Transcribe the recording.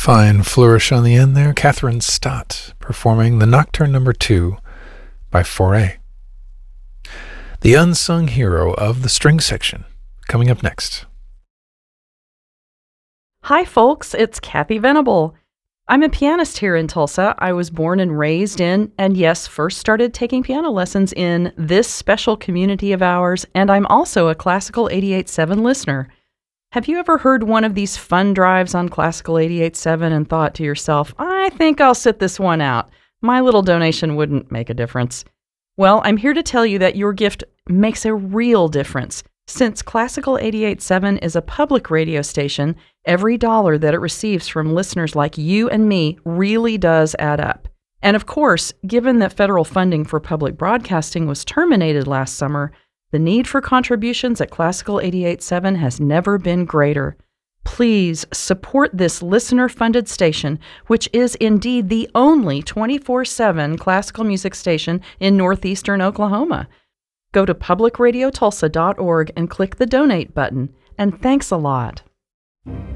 Fine flourish on the end there. Catherine Stott performing the Nocturne No. 2 by Fauré. The unsung hero of the string section, coming up next. Hi folks, it's Kathy Venable. I'm a pianist here in Tulsa. I was born and raised in, and yes, first started taking piano lessons in this special community of ours, and I'm also a Classical 88.7 listener. Have you ever heard one of these fun drives on Classical 88.7 and thought to yourself, I think I'll sit this one out. My little donation wouldn't make a difference. Well, I'm here to tell you that your gift makes a real difference. Since Classical 88.7 is a public radio station, every dollar that it receives from listeners like you and me really does add up. And of course, given that federal funding for public broadcasting was terminated last summer, the need for contributions at Classical 88.7 has never been greater. Please support this listener-funded station, which is indeed the only 24/7 classical music station in northeastern Oklahoma. Go to publicradiotulsa.org and click the donate button. And thanks a lot.